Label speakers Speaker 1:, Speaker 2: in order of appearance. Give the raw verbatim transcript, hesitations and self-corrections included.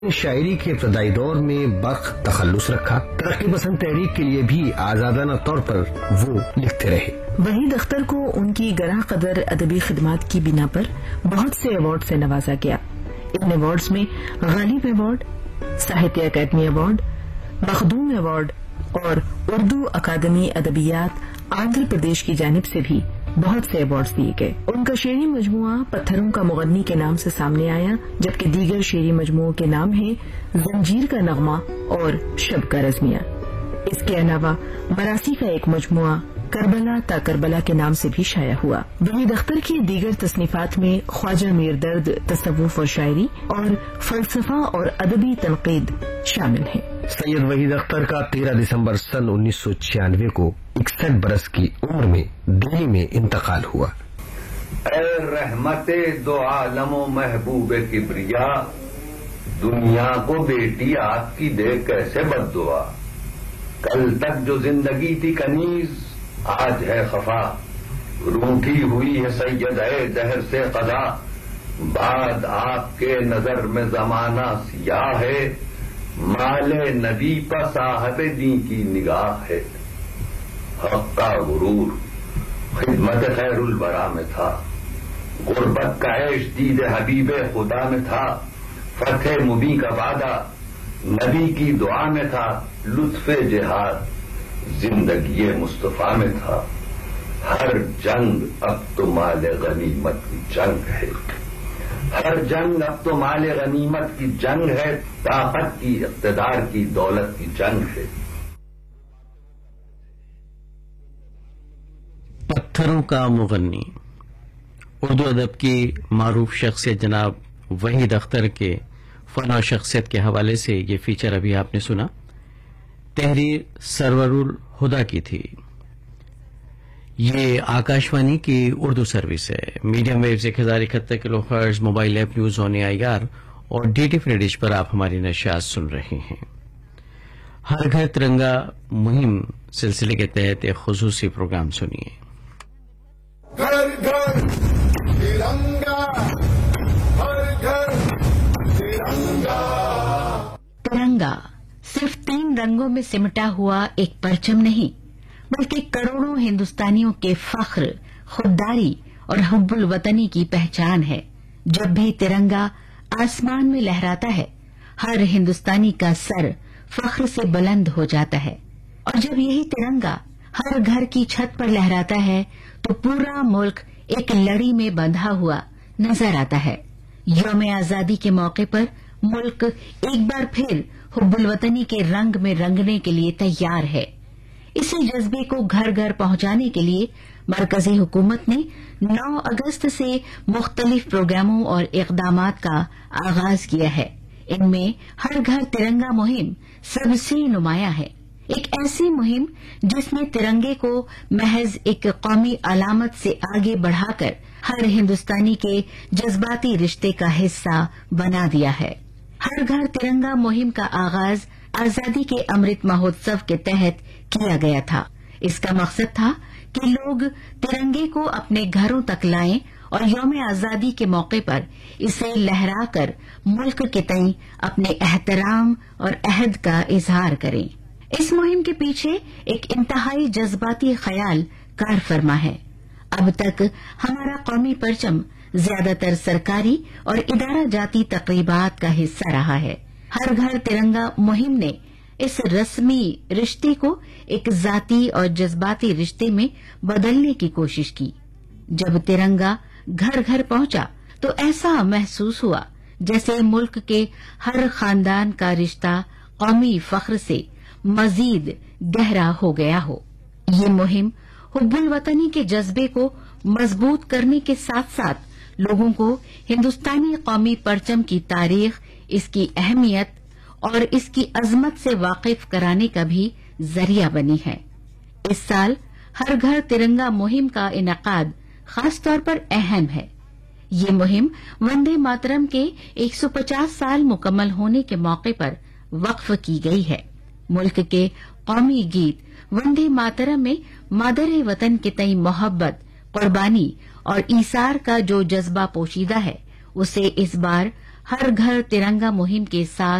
Speaker 1: شاعری کے ابتدائی دور میں برق تخلص رکھا، ترقی پسند تحریک کے لیے بھی آزادانہ طور پر وہ لکھتے رہے۔
Speaker 2: وحید اختر کو ان کی گراں قدر ادبی خدمات کی بنا پر بہت سے ایوارڈ سے نوازا گیا۔ ان ایوارڈز میں غالب ایوارڈ، ساہتیہ اکیڈمی ایوارڈ، مخدوم ایوارڈ اور اردو اکادمی ادبیات آندھرا پردیش کی جانب سے بھی بہت سے ایوارڈز دیے گئے۔ ان کا شعری مجموعہ پتھروں کا مغنی کے نام سے سامنے آیا، جبکہ دیگر شعری مجموعوں کے نام ہیں زنجیر کا نغمہ اور شب کا رزمیہ۔ اس کے علاوہ مراسی کا ایک مجموعہ کربلا تا کربلا کے نام سے بھی شائع ہوا۔ وحید اختر کی دیگر تصنیفات میں خواجہ میر درد تصوف اور شاعری اور فلسفہ اور ادبی تنقید شامل ہیں۔
Speaker 1: سید وحید اختر کا تیرہ دسمبر سن انیس سو چھیانوے کو اکسٹھ برس کی عمر میں دہلی میں انتقال ہوا۔
Speaker 3: اے رحمت دو عالم و محبوب کبریا، دنیا کو بیٹی آپ کی دے کیسے بد دعا، کل تک جو زندگی تھی کنیز آج ہے خفا، روٹھی ہوئی ہے سید اے دہر سے قضا، بعد آپ کے نظر میں زمانہ سیاہ ہے، مال نبی پر صاحب دین کی نگاہ ہے، حق کا غرور خدمت خیر البرا میں تھا، غربت کا عیش دید حبیب خدا میں تھا، فتح مبین کا وعدہ نبی کی دعا میں تھا، لطف جہاد زندگی مصطفیٰ میں تھا، ہر جنگ اب تو مال غنیمت کی جنگ ہے، ہر جنگ اب تو مال غنیمت کی جنگ ہے، طاقت کی اقتدار کی دولت کی جنگ ہے۔
Speaker 4: پتھروں کا مغنی، اردو ادب کی معروف شخصیت جناب وحید اختر کے فن و شخصیت کے حوالے سے یہ فیچر ابھی آپ نے سنا، تحریر سرور الہدا کی تھی۔ یہ آکاشوانی کی اردو سروس ہے، میڈیم ویوز ایک ہزار اکہتر کلو hertz, mobile app news on I R اور ڈی ٹی فری ڈش پر آپ ہماری نشریات سن رہے ہیں۔ ہر گھر ترنگا مہم سلسلے کے تحت ایک خصوصی پروگرام سنیے۔
Speaker 5: گھر گھر ترنگا، ہر گھر ترنگا۔
Speaker 6: ترنگا صرف تین رنگوں میں سمٹا ہوا ایک پرچم نہیں، بلکہ کروڑوں ہندوستانیوں کے فخر، خودداری اور حب الوطنی کی پہچان ہے۔ جب بھی ترنگا آسمان میں لہراتا ہے، ہر ہندوستانی کا سر فخر سے بلند ہو جاتا ہے، اور جب یہی ترنگا ہر گھر کی چھت پر لہراتا ہے تو پورا ملک ایک لڑی میں بندھا ہوا نظر آتا ہے۔ یوم آزادی کے موقع پر ملک ایک بار پھر حب الوطنی کے رنگ میں رنگنے کے لیے تیار ہے۔ اسی جذبے کو گھر گھر پہنچانے کے لیے مرکزی حکومت نے نو اگست سے مختلف پروگراموں اور اقدامات کا آغاز کیا ہے۔ ان میں ہر گھر ترنگا مہم سب سے نمایاں ہے، ایک ایسی مہم جس نے ترنگے کو محض ایک قومی علامت سے آگے بڑھا کر ہر ہندوستانی کے جذباتی رشتے کا حصہ بنا دیا ہے۔ ہر گھر ترنگا مہم کا آغاز آزادی کے امرت مہوتسو کے تحت کیا گیا تھا۔ اس کا مقصد تھا کہ لوگ ترنگے کو اپنے گھروں تک لائیں اور یوم آزادی کے موقع پر اسے لہرا کر ملک کے تئیں اپنے احترام اور عہد کا اظہار کریں۔ اس مہم کے پیچھے ایک انتہائی جذباتی خیال کار فرما ہے۔ اب تک ہمارا قومی پرچم زیادہ تر سرکاری اور ادارہ جاتی تقریبات کا حصہ رہا ہے۔ ہر گھر ترنگا مہم نے اس رسمی رشتے کو ایک ذاتی اور جذباتی رشتے میں بدلنے کی کوشش کی۔ جب ترنگا گھر گھر پہنچا تو ایسا محسوس ہوا جیسے ملک کے ہر خاندان کا رشتہ قومی فخر سے مزید گہرا ہو گیا ہو۔ یہ مہم حب الوطنی کے جذبے کو مضبوط کرنے کے ساتھ ساتھ لوگوں کو ہندوستانی قومی پرچم کی تاریخ، اس کی اہمیت اور اس کی عظمت سے واقف کرانے کا بھی ذریعہ بنی ہے۔ اس سال ہر گھر ترنگا مہم کا انعقاد خاص طور پر اہم ہے۔ یہ مہم وندے ماترم کے ایک سو پچاس سال مکمل ہونے کے موقع پر وقف کی گئی ہے۔ ملک کے قومی گیت وندے ماترم میں مادر وطن کے تئیں محبت، قربانی اور ایثار کا جو جذبہ پوشیدہ ہے، اسے اس بار हर घर तिरंगा मुहिम के साथ